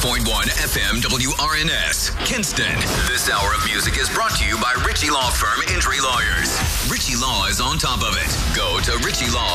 FM WRNS, Kinston. This hour of music is brought to you by Ritchie Law Firm Injury Lawyers. Ritchie Law is on top of it. Go to Ritchie Law.